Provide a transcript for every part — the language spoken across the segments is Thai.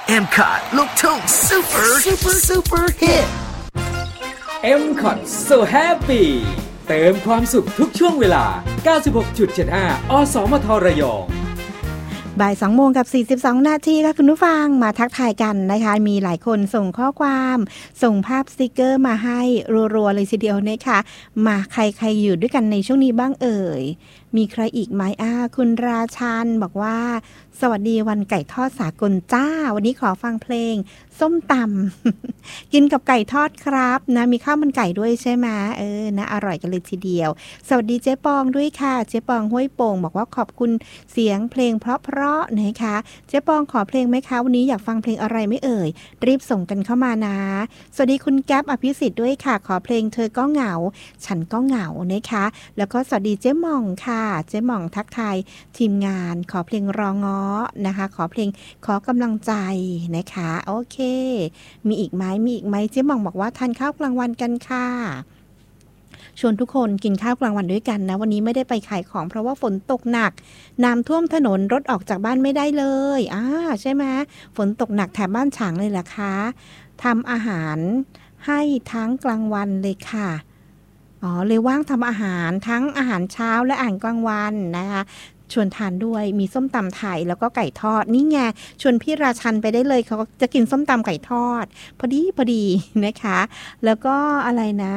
M-Cot ลูกทุ่ง super hit M-Cot so happy เติมความสุขทุกช่วงเวลา 96.75 อสมทระยองบ่าย 2:42 นาทีค่ะคุณผู้ฟังมาทักทายกันนะคะมีหลายคนส่งข้อความส่งภาพสติกเกอร์มาให้รัวๆเลยทีเดียวนะคะมาใครอยู่ด้วยกันในช่วงนี้บ้างเอ่ยมีใครอีกไหมคุณราชันบอกว่าสวัสดีวันไก่ทอดสากลจ้าวันนี้ขอฟังเพลงส้มตำ กินกับไก่ทอดครับนะมีข้าวมันไก่ด้วยใช่ไหมนะอร่อยกันเลยทีเดียวสวัสดีเจ๊ปองด้วยค่ะเจ๊ปองห้วยโป่งบอกว่าขอบคุณเสียงเพลงเพราะๆนะคะเจ๊ปองขอเพลงไหมคะวันนี้อยากฟังเพลงอะไรไม่เอ่ยรีบส่งกันเข้ามานะสวัสดีคุณแก๊ปอภิสิทธิ์ด้วยค่ะขอเพลงเธอก็เหงาฉันก็เหงานะคะแล้วก็สวัสดีเจ๊หม่องค่ะเจ๊หม่องทักทายทีมงานขอเพลงรอง้อนะคะขอเพลงขอกำลังใจนะคะโอเคมีอีกไหมเจ๊หม่องบอกว่าทานข้าวกลางวันกันค่ะชวนทุกคนกินข้าวกลางวันด้วยกันนะวันนี้ไม่ได้ไปขายของเพราะว่าฝนตกหนักน้ำท่วมถนนรถออกจากบ้านไม่ได้เลยใช่ไหมฝนตกหนักแถบบ้านฉางเลยล่ะคะทำอาหารให้ทั้งกลางวันเลยค่ะเลยว่างทำอาหารทั้งอาหารเช้าและอาหารกลางวันนะคะชวนทานด้วยมีส้มตำไทยแล้วก็ไก่ทอดนี่ไงชวนพี่ราชันไปได้เลยเขาจะกินส้มตำไก่ทอดพอดีนะคะแล้วก็อะไรนะ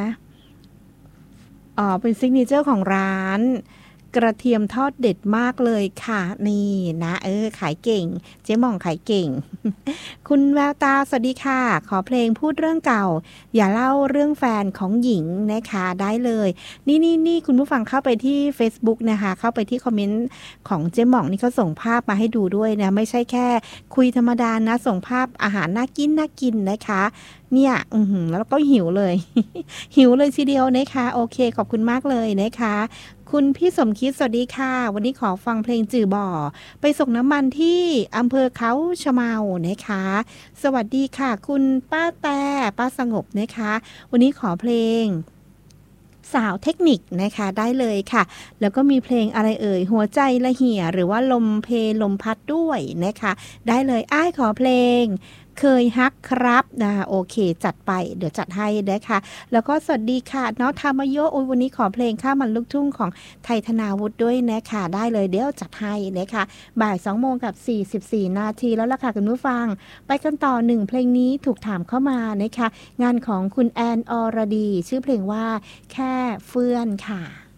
เป็นซิกเนเจอร์ของร้านกระเทียมทอดเด็ดมากเลยค่ะนี่นะขายเก่งเจ๊หม่องขายเก่ง คุณแววตาสวัสดีค่ะขอเพลงพูดเรื่องเก่าอย่าเล่าเรื่องแฟนของหญิงนะคะได้เลยนี่คุณผู้ฟังเข้าไปที่ Facebook นะคะเข้าไปที่คอมเมนต์ของเจ๊หม่องนี่เขาส่งภาพมาให้ดูด้วยนะไม่ใช่แค่คุยธรรมดานะส่งภาพอาหารน่ากินนะคะเนี่ยแล้วก็หิวเลย หิวเลยทีเดียวนะคะโอเคขอบคุณมากเลยนะคะคุณพี่สมคิดสวัสดีค่ะวันนี้ขอฟังเพลงจื่อบ่อไปส่งน้ำมันที่อำเภอเขาชะเมานะคะสวัสดีค่ะคุณป้าสงบนะคะวันนี้ขอเพลงสาวเทคนิคนะคะได้เลยค่ะแล้วก็มีเพลงอะไรเอ่ยหัวใจละเหี่ยหรือว่าลมเพลมพัดด้วยนะคะได้เลยขอเพลงเคยฮักครับโอเคจัดไปเดี๋ยวจัดให้นะคะแล้วก็สวัสดีค่ะน้องธรรมโยวันนี้ขอเพลงข้ามันลูกทุ่งของไทยธนาวุฒิด้วยนะคะได้เลยเดี๋ยวจัดให้นะคะบ่าย 2:44 นาทีแล้วล่ะค่ะคุณผู้ฟังไปกันต่อ1เพลงนี้ถูกถามเข้ามานะคะงานของคุณแอนอรดีชื่อเพลงว่าแค่เฟื่อนค่ะ